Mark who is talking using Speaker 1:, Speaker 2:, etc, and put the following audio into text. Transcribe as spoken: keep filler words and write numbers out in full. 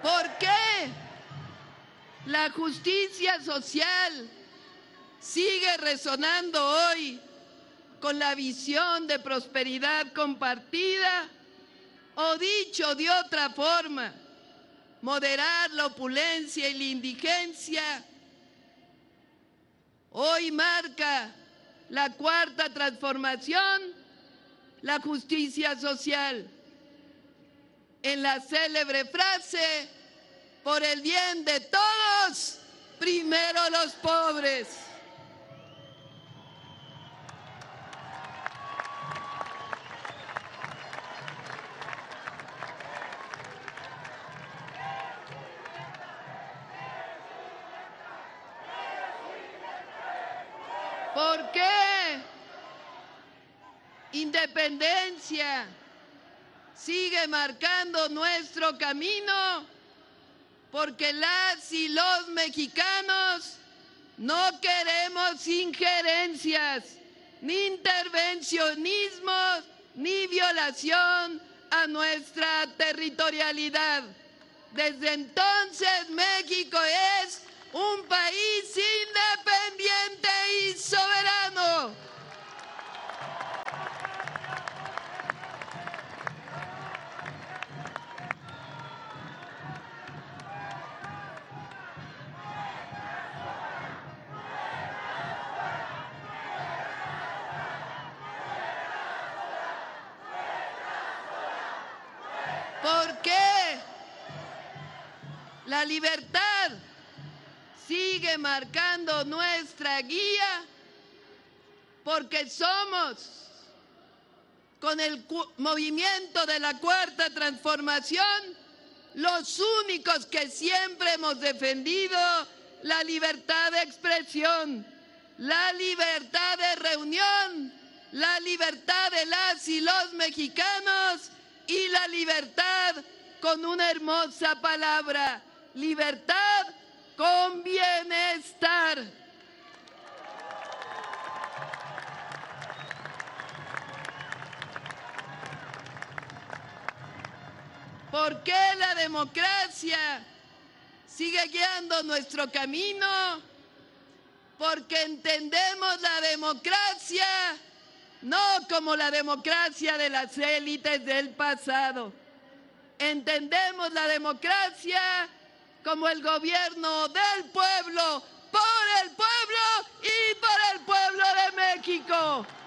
Speaker 1: ¿Por qué la justicia social sigue resonando hoy con la visión de prosperidad compartida? O dicho de otra forma, moderar la opulencia y la indigencia. Hoy marca la cuarta transformación, la justicia social. En la célebre frase, por el bien de todos, primero los pobres. ¿Por qué independencia sigue marcando nuestro camino? Porque las y los mexicanos no queremos injerencias, ni intervencionismos, ni violación a nuestra territorialidad. Desde entonces México es un país independiente y soberano. ¿Por qué la libertad sigue marcando nuestra guía? Porque somos, con el movimiento de la Cuarta Transformación, los únicos que siempre hemos defendido la libertad de expresión, la libertad de reunión, la libertad de las y los mexicanos y la libertad con una hermosa palabra, libertad con bienestar. ¿Por qué la democracia sigue guiando nuestro camino? Porque entendemos la democracia no como la democracia de las élites del pasado. Entendemos la democracia como el gobierno del pueblo, por el pueblo y por el pueblo de México.